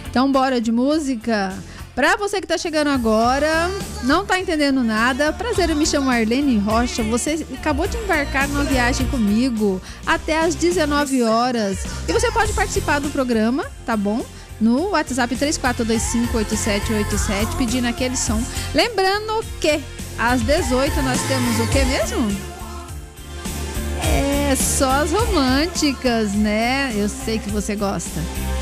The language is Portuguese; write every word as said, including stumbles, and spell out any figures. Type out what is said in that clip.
Então bora de música. Pra você que tá chegando agora, não tá entendendo nada, prazer, eu me chamo Arlene Rocha. Você acabou de embarcar numa viagem comigo até às dezenove horas. E você pode participar do programa, tá bom? No WhatsApp três quatro dois cinco oito sete oito sete, pedindo aquele som. Lembrando que às dezoito nós temos o que mesmo? É, só as românticas, né? Eu sei que você gosta.